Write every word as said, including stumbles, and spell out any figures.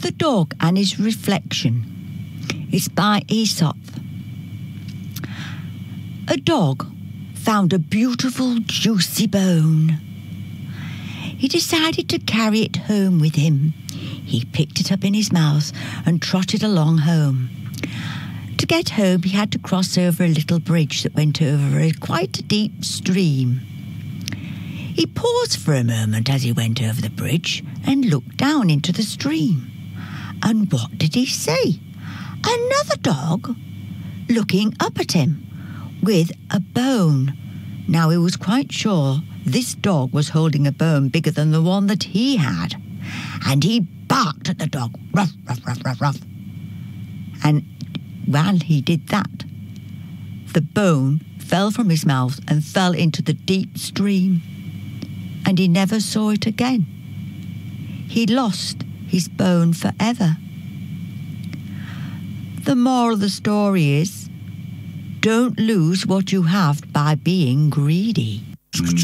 The Dog and His Reflection. It's by Aesop. A dog found a beautiful juicy bone. He decided to carry it home with him. He picked it up in his mouth and trotted along home. To get home, he had to cross over a little bridge that went over a quite a deep stream. He paused for a moment as he went over the bridge and looked down into the stream. And what did he see? Another dog looking up at him with a bone. Now he was quite sure this dog was holding a bone bigger than the one that he had. And he barked at the dog, ruff, ruff, ruff, ruff, ruff. And while he did that, the bone fell from his mouth and fell into the deep stream. And he never saw it again. He lost his bone forever. The moral of the story is, don't lose what you have by being greedy.